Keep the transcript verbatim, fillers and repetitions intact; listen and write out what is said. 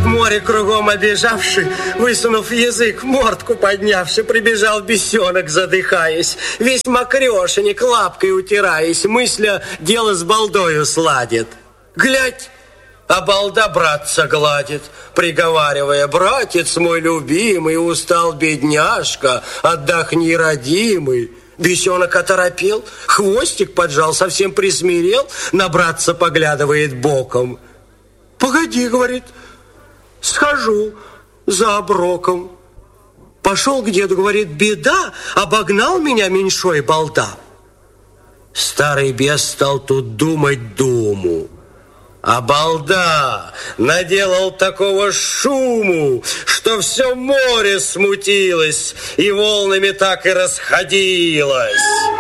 Море кругом обежавший, высунув язык, мордку поднявший, прибежал бесенок, задыхаясь, весь мокрешенек, лапкой утираясь, мысля, дело с балдою сладит. Глядь, а балда братца гладит, приговаривая: братец мой любимый, устал бедняжка, отдохни, родимый. Бесенок оторопел, хвостик поджал, совсем присмирел, на братца поглядывает боком. Погоди, говорит, схожу за оброком. Пошел к деду, говорит: беда, обогнал меня меньшой балда. Старый бес стал тут думать думу. А балда наделал такого шуму, что все море смутилось и волнами так и расходилось.